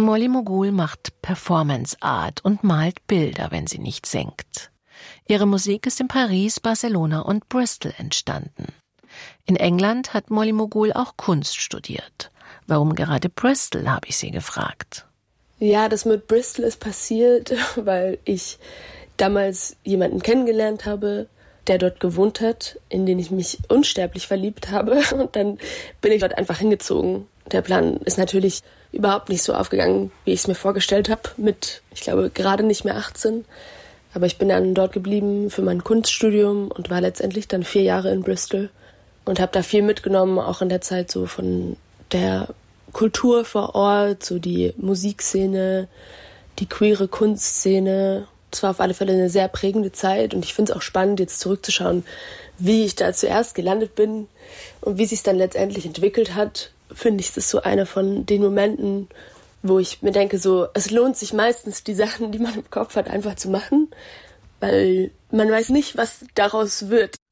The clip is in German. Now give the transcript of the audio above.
Molly Mogul macht Performance Art und malt Bilder, wenn sie nicht singt. Ihre Musik ist in Paris, Barcelona und Bristol entstanden. In England hat Molly Mogul auch Kunst studiert. Warum gerade Bristol, habe ich sie gefragt. Ja, das mit Bristol ist passiert, weil ich damals jemanden kennengelernt habe, der dort gewohnt hat, in den ich mich unsterblich verliebt habe. Und dann bin ich dort einfach hingezogen. Der Plan ist natürlich überhaupt nicht so aufgegangen, wie ich es mir vorgestellt habe, mit, ich glaube, gerade nicht mehr 18. Aber ich bin dann dort geblieben für mein Kunststudium und war letztendlich dann 4 Jahre in Bristol und habe da viel mitgenommen, auch in der Zeit so von der Kultur vor Ort, so die Musikszene, die queere Kunstszene. Es war auf alle Fälle eine sehr prägende Zeit und ich finde es auch spannend, jetzt zurückzuschauen, wie ich da zuerst gelandet bin und wie sich es dann letztendlich entwickelt hat. Finde ich, das ist so einer von den Momenten, wo ich mir denke, so, es lohnt sich meistens, die Sachen, die man im Kopf hat, einfach zu machen, weil man weiß nicht, was daraus wird.